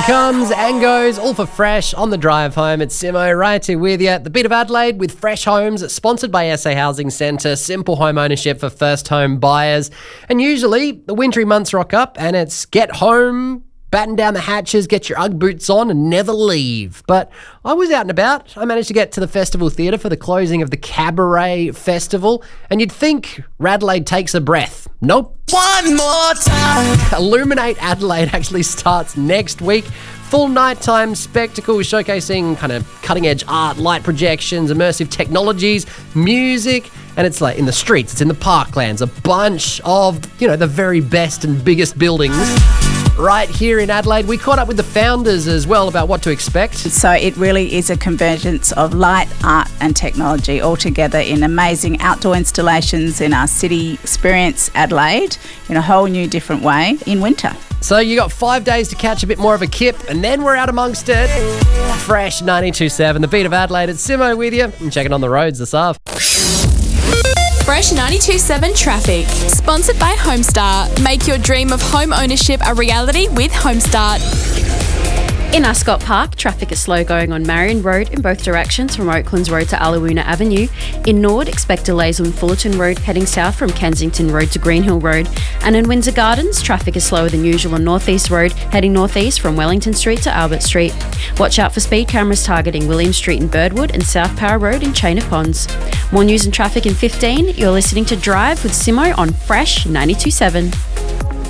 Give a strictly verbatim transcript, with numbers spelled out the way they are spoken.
Comes and goes, all for Fresh on the drive home. It's Simo right here with you. The Beat of Adelaide with Fresh Homes, sponsored by S A Housing Centre, simple home ownership for first home buyers. And usually the wintry months rock up and it's get home, batten down the hatches, get your Ugg boots on and never leave. But I was out and about. I managed to get to the Festival Theatre for the closing of the Cabaret Festival, and you'd think Radelaide takes a breath. Nope. One more time. Illuminate Adelaide actually starts next week. Full nighttime spectacle showcasing kind of cutting-edge art, light projections, immersive technologies, music, and it's like in the streets, it's in the parklands, a bunch of, you know, the very best and biggest buildings right here in Adelaide. We caught up with the founders as well about what to expect. So it really is a convergence of light, art and technology all together in amazing outdoor installations in our city experience, Adelaide, in a whole new different way in winter. So you got five days to catch a bit more of a kip, and then we're out amongst it. Fresh ninety-two point seven, the Beat of Adelaide. It's Simo with you. I'm checking on the roads this afternoon. Fresh ninety-two point seven Traffic. Sponsored by Homestart. Make your dream of home ownership a reality with Homestart. In Ascot Park, traffic is slow going on Marion Road in both directions from Oaklands Road to Allawuna Avenue. In Nord, expect delays on Fullerton Road heading south from Kensington Road to Greenhill Road. And in Windsor Gardens, traffic is slower than usual on North East Road heading northeast from Wellington Street to Albert Street. Watch out for speed cameras targeting William Street in Birdwood and South Power Road in Chain of Ponds. More news and traffic in fifteen. You're listening to Drive with Simo on Fresh ninety-two point seven.